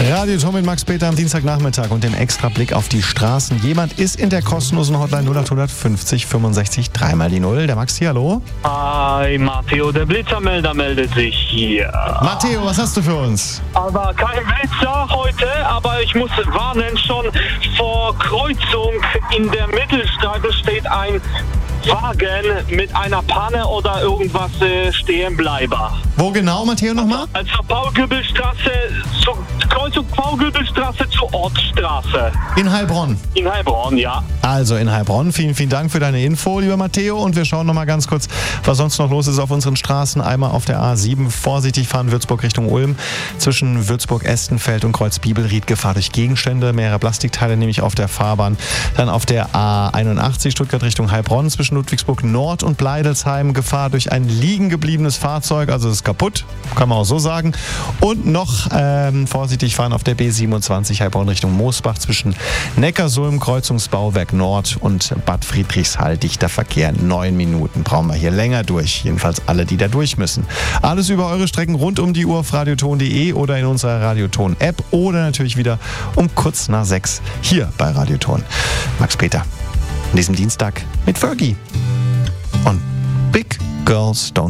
Radioton mit Max Peter am Dienstagnachmittag und dem extra Blick auf die Straßen. Jemand ist in der kostenlosen Hotline 0800 50 65 3 die 0. Der Max hier, hallo? Hi, Matteo, der Blitzermelder meldet sich hier. Matteo, was hast du für uns? Aber kein Blitzer heute, aber ich muss warnen, schon vor Kreuzung in der Mittelstrecke steht ein Wagen mit einer Panne oder irgendwas Stehenbleiber. Wo genau, Matteo, nochmal? Also Paul-Goebel-Straße, Kreuzung Paul-Goebel-Straße zur Ortsstraße. In Heilbronn. In Heilbronn, ja. Also in Heilbronn. Vielen, vielen Dank für deine Info, lieber Matteo. Und wir schauen nochmal ganz kurz, was sonst noch los ist auf unseren Straßen. Einmal auf der A7 vorsichtig fahren, Würzburg Richtung Ulm. Zwischen Würzburg-Estenfeld und Kreuz-Bibelried Gefahr durch Gegenstände. Mehrere Plastikteile nämlich auf der Fahrbahn. Dann auf der A81 Stuttgart Richtung Heilbronn. Zwischen Ludwigsburg Nord und Bleidelsheim Gefahr durch ein liegen gebliebenes Fahrzeug. Also es ist kaputt, kann man auch so sagen. Und noch vorsichtig fahren auf der B27 Heilbronn Richtung Moosbach zwischen Neckarsulm, Kreuzungsbauwerk Nord und Bad Friedrichshall. Dichter Verkehr, 9 Minuten. Brauchen wir hier länger durch. Jedenfalls alle, die da durch müssen. Alles über eure Strecken rund um die Uhr auf radioton.de oder in unserer Radioton-App oder natürlich wieder um kurz nach 6 hier bei Radioton. Max Peter. An diesem Dienstag mit Fergie und Big Girls Don't